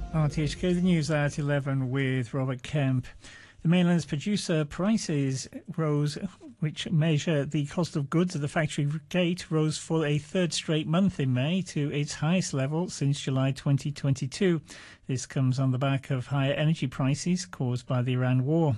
RTHK, the news at 11 with Robert Kemp. The mainland's producer prices rose, which measure the cost of goods at the factory gate, rose for a third straight month in May to its highest level since July 2022. This comes on the back of higher energy prices caused by the Iran war.